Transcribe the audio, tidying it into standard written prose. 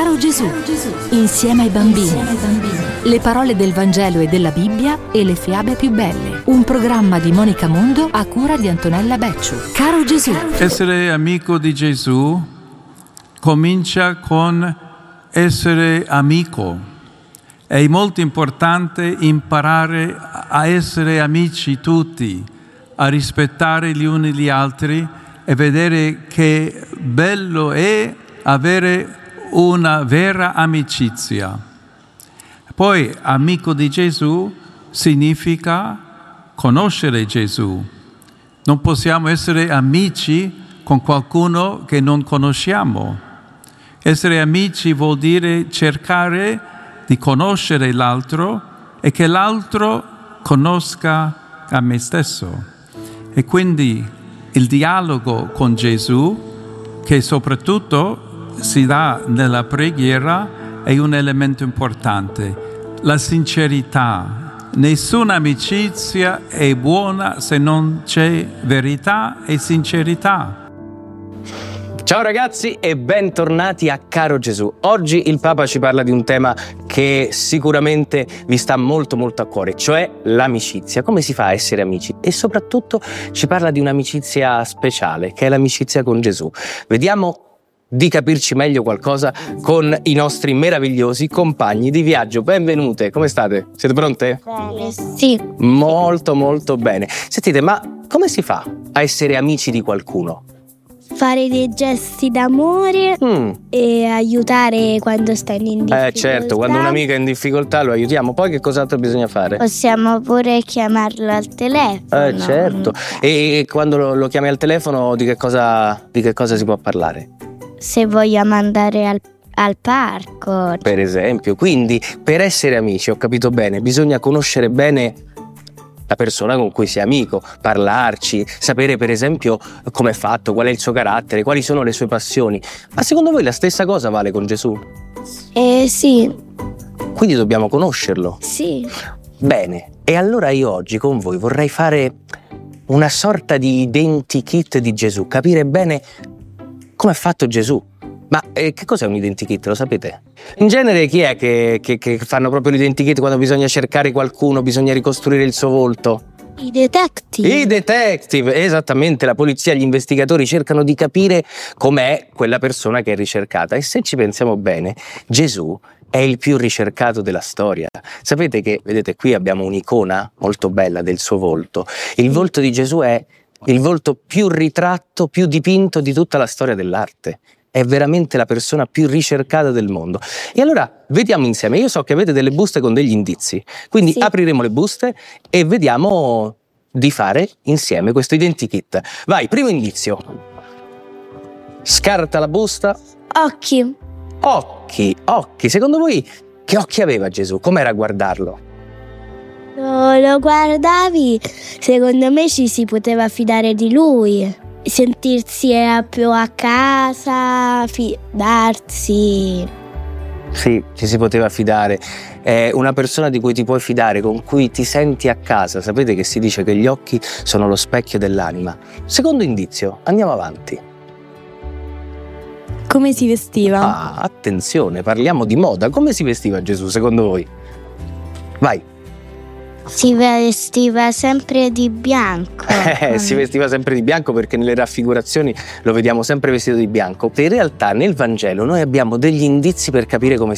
Caro Gesù, insieme ai bambini. Le parole del Vangelo e della Bibbia e le fiabe più belle. Un programma di Monica Mundo a cura di Antonella Becciu. Caro Gesù. Essere amico di Gesù comincia con essere amico. È molto importante imparare a essere amici tutti, a rispettare gli uni gli altri e vedere che bello è avere una vera amicizia. Poi amico di Gesù significa conoscere Gesù. Non possiamo essere amici con qualcuno che non conosciamo. Essere amici vuol dire cercare di conoscere l'altro e che l'altro conosca a me stesso. E quindi il dialogo con Gesù, che soprattutto si dà nella preghiera, è un elemento importante. La sincerità. Nessuna amicizia è buona se non c'è verità e sincerità. Ciao ragazzi e bentornati a Caro Gesù. Oggi il Papa ci parla di un tema che sicuramente vi sta molto a cuore, cioè l'amicizia. Come si fa a essere amici? E soprattutto ci parla di un'amicizia speciale, che è l'amicizia con Gesù. Vediamo di capirci meglio qualcosa con i nostri meravigliosi compagni di viaggio. Benvenute, come state? Siete pronte? Sì. Molto bene. Sentite, ma come si fa a essere amici di qualcuno? Fare dei gesti d'amore e aiutare quando sta in difficoltà. Certo, quando un amico è in difficoltà lo aiutiamo. Poi che cos'altro bisogna fare? Possiamo pure chiamarlo al telefono. Certo. E quando lo chiami al telefono di che cosa si può parlare? Se vogliamo andare al parco. Per esempio. Quindi per essere amici, ho capito bene, bisogna conoscere bene la persona con cui sei amico, parlarci, sapere per esempio come è fatto, qual è il suo carattere, quali sono le sue passioni. Ma secondo voi la stessa cosa vale con Gesù? Sì. Quindi dobbiamo conoscerlo? Sì. Bene, e allora io oggi con voi vorrei fare una sorta di identikit di Gesù, capire bene come è fatto Gesù. Ma che cos'è un identikit, lo sapete? In genere chi è che fanno proprio l'identikit quando bisogna cercare qualcuno, bisogna ricostruire il suo volto? I detective. I detective, esattamente, la polizia, gli investigatori cercano di capire com'è quella persona che è ricercata. E se ci pensiamo bene, Gesù è il più ricercato della storia. Sapete che, vedete, qui abbiamo un'icona molto bella del suo volto. Il volto di Gesù è il volto più ritratto, più dipinto di tutta la storia dell'arte. È veramente la persona più ricercata del mondo. E allora vediamo insieme. Io so che avete delle buste con degli indizi, quindi apriremo le buste e vediamo di fare insieme questo identikit. Vai, primo indizio. Scarta la busta. Occhi. Secondo voi che occhi aveva Gesù? Com'era a guardarlo? Lo guardavi, secondo me ci si poteva fidare di lui. Sentirsi più a casa, fidarsi. Sì, ci si poteva fidare. È una persona di cui ti puoi fidare, con cui ti senti a casa. Sapete che si dice che gli occhi sono lo specchio dell'anima. Secondo indizio, andiamo avanti. Come si vestiva? Attenzione, parliamo di moda. Come si vestiva Gesù, secondo voi? Vai. Si vestiva sempre di bianco. Si vestiva sempre di bianco perché nelle raffigurazioni lo vediamo sempre vestito di bianco. In realtà nel Vangelo noi abbiamo degli indizi per capire come